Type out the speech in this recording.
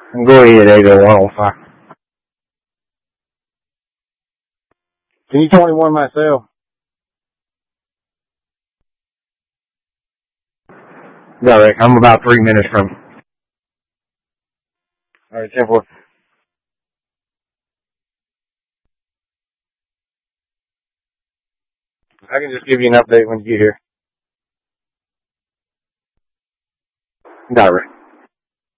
Go ahead, 80105. Can you 21 myself? Direct. I'm about 3 minutes from. All right, 10-4. I can just give you an update when you get here. Direct.